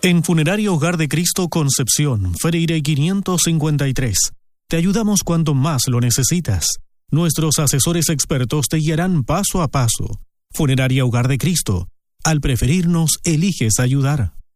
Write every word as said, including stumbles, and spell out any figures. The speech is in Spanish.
En Funeraria Hogar de Cristo Concepción, Freire quinientos cincuenta y tres, te ayudamos cuando más lo necesitas. Nuestros asesores expertos te guiarán paso a paso. Funeraria Hogar de Cristo. Al preferirnos, eliges ayudar.